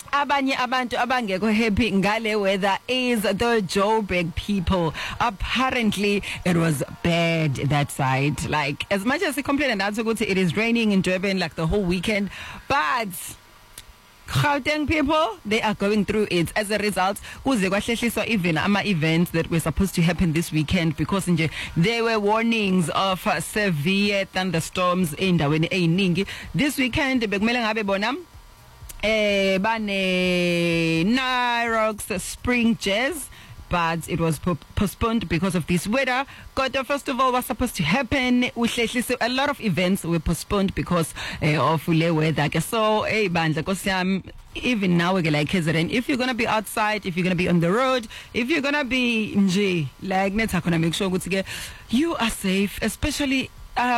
Abanye abantu abangekho happy ngale weather is the Joburg people. Apparently it was bad that side. Like as much as they complain and that's good, it is raining in Durban like the whole weekend, but Gauteng people, they are going through it. As a result, even events that were supposed to happen this weekend because there were warnings of severe thunderstorms in Daweni Einingi. This weekend, Bane Nyrox Spring Jazz, but it was postponed because of this weather. Koto Festival was supposed to happen. A lot of events were postponed because of the weather. So, even now, like if you're gonna be outside, if you're gonna be on the road, if you're gonna be like gonna make sure you are safe, especially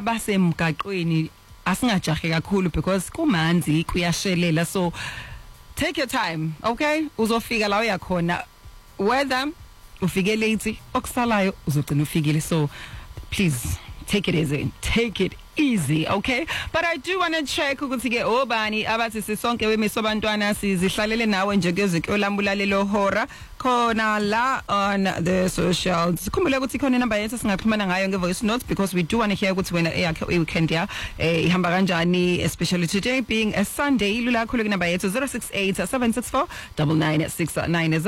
asingajahe kakhulu because kumanzi kuyashelela, so take your time, okay? Uzofika la uyakhona whether ufike late okusalayo uzogcina ufikile, so please take it easy, okay? But I do want to check ukuthi ke obani abathi sisonke wemisobantwana sizihlalele nawe nje kezike olambulalelo hora khona la on the socials. Khumbula ukuthi khona inamba yethu singaxhumana ngayo ngevoice notes because we do want to hear ukuthi wena eyakhe weekend ya ihamba kanjani, especially today being a Sunday. Ilula kakhulu inamba yethu 068-764-9969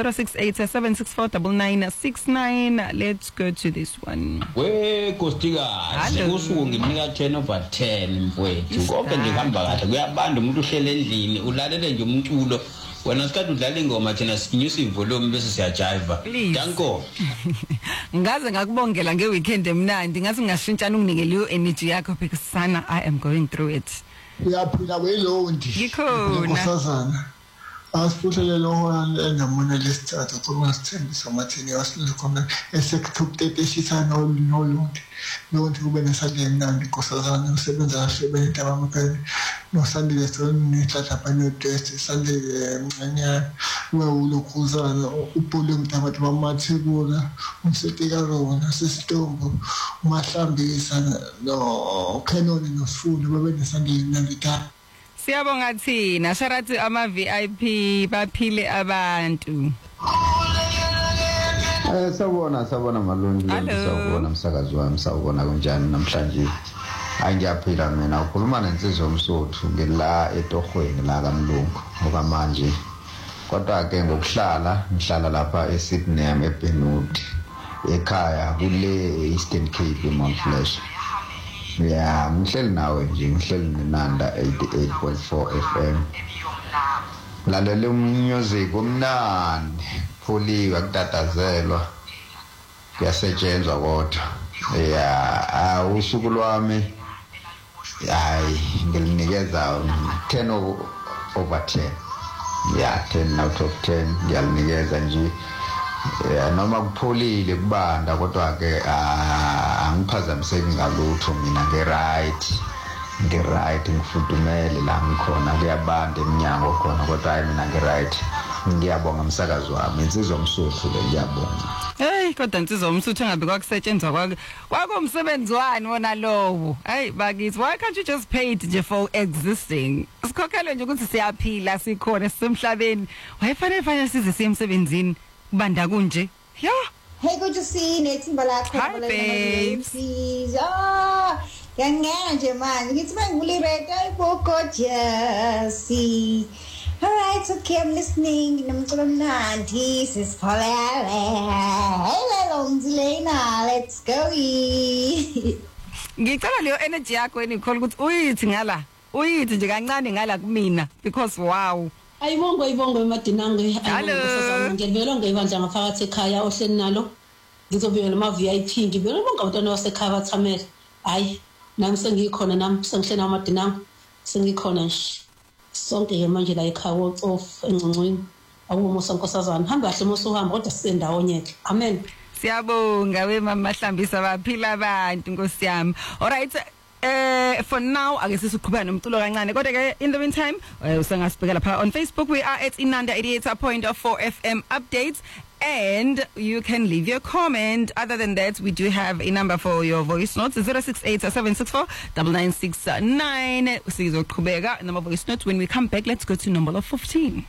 068-764-9969. Let's go to this one. We Kostika usuku nginika 10/10 mfowethu konke nje kuhamba kahle kuyabanda umuntu uhlele endlini ulalele nje umculo wena sikade udlala ingoma thina sinyusa ivolume bese siyajiva. Danko ngaze ngakubongela ngeweekend emnandi ngathi ngashintshana unginikele iyo energy yakho because sana I am going through it. Uyaphila welondi ngikhona asiphuthele lonke engamona lesithathu kuma sithembisa mathini wasilele khona esekuthuteteshisa nolondi lonke kube nesale emnandi nkosazana usebenza kahle benta bamaphela nosandile sone tlatha pano test sandile mncanyana ulokhuzana upole mntabantu bamathekula umsetika rona sesitombo umahlambisa no Canon nosifuni babe nesandile nangita. Siyabonga thina sharathi ama VIP baphile abantu. Sabona Malungu, sabona msakazi wami, sabona kunjani namhlanje. Angiyaphila mina ukhuluma nensizwa umsothu ngila etohweni la kaMlungu ngoba manje kodwa ke ngokuhlala ngihlala lapha eSydney eBenwood ekhaya kule Eastern Cape eMount Flash. Yeah, ngihleli nawe nje ngihleli neNanda 88.4 FM. Lalela music omnandi, phuliwe kutatazelwa. Kuyasetshenzwa kodwa. Yeah, usuku lwami hayi ngilinikeza 10/10. Yeah, 10 out of 10 ngiyalinikeza nje. Noma kupholile kubanda kodwa ke angiphazamiseki ngalutho mina ngi-right ngifudumele la ngikhona kuyabanda eminyango khona kodwa hayi mina ngi-right. Ngiyabonga umsakazi wami insizwa umsuthu le ngiyabonga. Hey kodwa insizwa umsuthu engabe kwakusetshenzwa kwakumsebenzi wani wona lowo. Hey bakithi, why can't you just pay it nje for existing? Sikhokhele nje ukuthi siyaphila sikhona sisemhlabeni. Wayefanele size siye emsebenzini banda kunje. Yeah. Hey, good to see you. Netimba lakho. Hi, babes. Yanganje man. It's my woolly red Jesse. All right, okay, I'm listening. Namculo mnandi sis Paulele. Hey, Lelonzilena, let's go. Ngicela leyo energy yakho enikhole ukuthi uyithi ngala. Uyithi nje kancane ngala kumina because wow. Ayibongo emadinango ngiyivela ngeyibandla ngaphakathi ekhaya ohleni nalo ngizobuyela ama VIP ngibuyela bonke abantwana basekhaya bathamela hayi nami sengikhona nami sengihlena amadinango sengikhona nje sonke ke manje la ekhaya wocof engcongcweni akumosa nkosazana hamba kahle mosuhamba kodwa sisendawonye ke amen. Siyabonga wemama Hlambisa baphila abantu Nkosi yami. All right, for now ake sisiqhubeka nomculo kancane kodwa ke in the meantime usangasibhekela pha on Facebook. We are at Inanda 88.4 FM updates and you can leave your comment. Other than that, we do have a number for your voice notes 068-764-9969. Sizoqhubeka nama voice notes. When we come back, let's go to number 15.